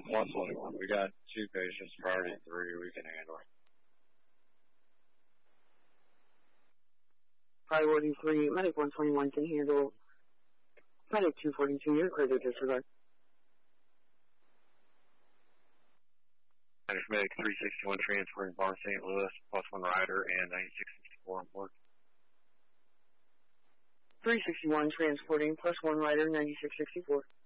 121. We got 2 patients, priority 3. We can handle it. Priority 3, Medic 121 can handle. Medic 242, you're clear to disregard. Medic 361 transferring Bar St. Louis, +1 rider and 9664 on board. 361 transporting, +1 rider, 9664.